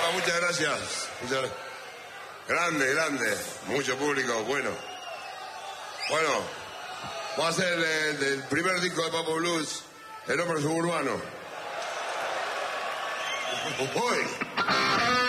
muchas gracias. Grande, grande. Mucho público, bueno. Bueno, va a ser el primer disco de Papo Blues, El Hombre Suburbano. Uy.